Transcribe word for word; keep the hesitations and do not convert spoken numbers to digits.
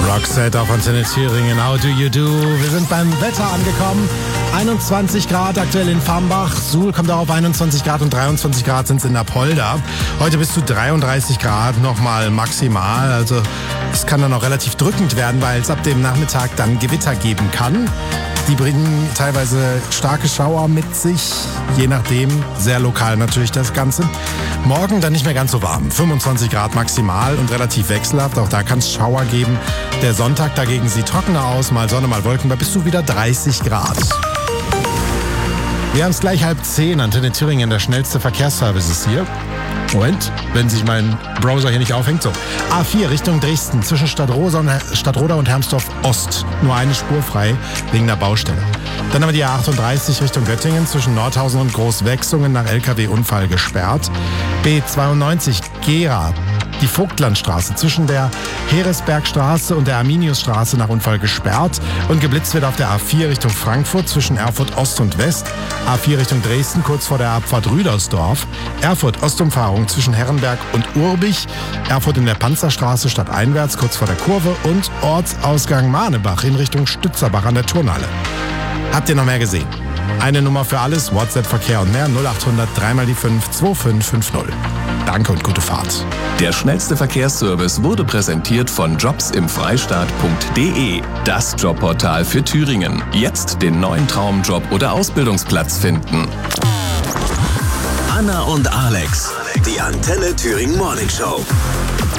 Roxette auf Antenne Thüringen. How do you do? Wir sind beim Wetter angekommen. einundzwanzig Grad aktuell in Farmbach. Suhl kommt auch auf einundzwanzig Grad und dreiundzwanzig Grad sind es in Apolda. Heute bis zu dreiunddreißig Grad nochmal maximal. Also es kann dann auch relativ drückend werden, weil es ab dem Nachmittag dann Gewitter geben kann. Die bringen teilweise starke Schauer mit sich, je nachdem, sehr lokal natürlich das Ganze. Morgen dann nicht mehr ganz so warm, fünfundzwanzig Grad maximal und relativ wechselhaft, auch da kann es Schauer geben. Der Sonntag dagegen sieht trockener aus, mal Sonne, mal Wolken, bei bis zu wieder dreißig Grad. Wir haben es gleich halb zehn, Antenne Thüringen, der schnellste Verkehrsservice ist hier. Moment, wenn sich mein Browser hier nicht aufhängt. So, A vier Richtung Dresden, zwischen Stadtroda und, Stadtroda und Hermsdorf Ost. Nur eine Spur frei, wegen der Baustelle. Dann haben wir die A achtunddreißig Richtung Göttingen, zwischen Nordhausen und Großwechsungen nach L K W-Unfall gesperrt. B zweiundneunzig Gera, die Vogtlandstraße, zwischen der Heresbergstraße und der Arminiusstraße nach Unfall gesperrt. Und geblitzt wird auf der A vier Richtung Frankfurt, zwischen Erfurt Ost und West. A vier Richtung Dresden, kurz vor der Abfahrt Rüdersdorf. Erfurt Ostumfahrung zwischen Herrenberg und Urbich. Erfurt in der Panzerstraße stadteinwärts, kurz vor der Kurve. Und Ortsausgang Mahnebach in Richtung Stützerbach an der Turnhalle. Habt ihr noch mehr gesehen? Eine Nummer für alles, WhatsApp-Verkehr und mehr, null achthundert drei mal die fünf zwei fünf fünf null. Danke und gute Fahrt. Der schnellste Verkehrsservice wurde präsentiert von jobs im freistaat punkt de. Das Jobportal für Thüringen. Jetzt den neuen Traumjob oder Ausbildungsplatz finden. Anna und Alex, die Antenne Thüringen Morning Show.